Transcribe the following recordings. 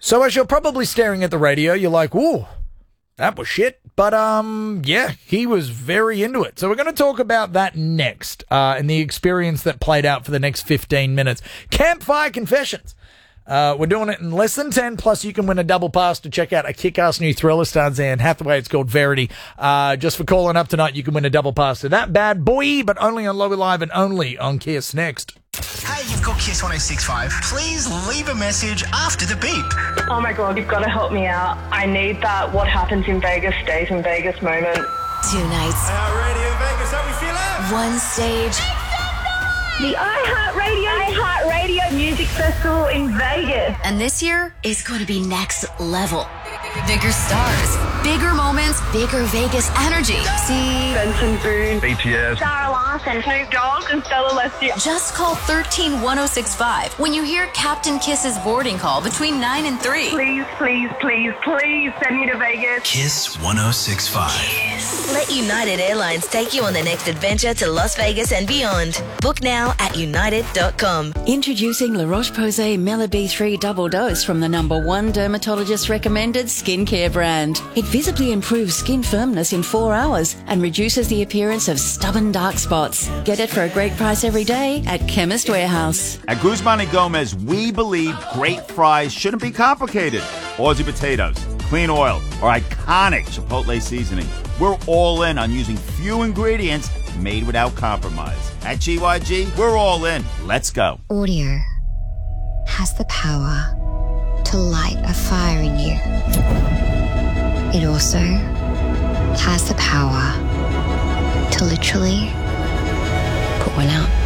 So as you're probably staring at the radio, you're like, ooh, that was shit. But, yeah, he was very into it. So we're going to talk about that next, and the experience that played out for the next 15 minutes. Campfire Confessions. We're doing it in less than 10, plus you can win a double pass to check out a kick-ass new thriller stars Anne Hathaway. It's called Verity. Just for calling up tonight, you can win a double pass to that bad boy, but only on Lowy Live and only on Kiss next. Hey, you've got Kiss 106.5. Please leave a message after the beep. Oh my God, you've got to help me out. I need that what happens in Vegas stays in Vegas moment. 2 nights. Radio Vegas, how we feeling? 1 stage. The iHeartRadio Music Festival in Vegas. And this year is going to be next level. Bigger stars, bigger moments, bigger Vegas energy. See Benson Boone, BTS, Sarah Larson, Snoop Dogg, and Stella Leslie. Just call 13-1065 when you hear Captain Kiss's boarding call between 9 and 3. Please, please, please, please send me to Vegas. Kiss 106.5. Let United Airlines take you on the next adventure to Las Vegas and beyond. Book now at united.com. Introducing La Roche-Posay Mela B3 Double Dose from the #1 dermatologist recommended skincare brand. It visibly improves skin firmness in 4 hours and reduces the appearance of stubborn dark spots. Get it for a great price every day at Chemist Warehouse. At Guzman y Gomez, we believe great fries shouldn't be complicated. Aussie potatoes, clean oil, or iconic Chipotle seasoning. We're all in on using few ingredients made without compromise. At GYG, we're all in. Let's go. Audio has the power to light a fire in you. It also has the power to literally put one out.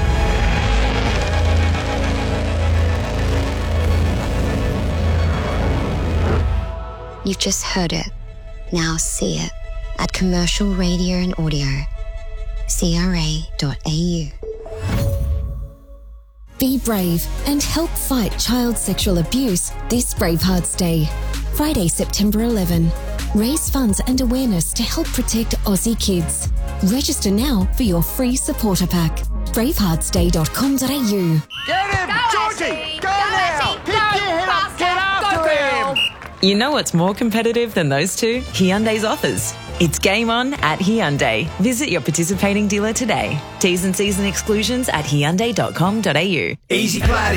You've just heard it. Now see it at Commercial Radio and Audio, CRA.au. Be brave and help fight child sexual abuse this Bravehearts Day. Friday, September 11. Raise funds and awareness to help protect Aussie kids. Register now for your free supporter pack. braveheartsday.com.au. Get him! Georgie! Go now! Pick your head up! Get after him! You know what's more competitive than those two? Hyundai's offers. It's game on at Hyundai. Visit your participating dealer today. T's and C's and exclusions at hyundai.com.au. Easy Clardy.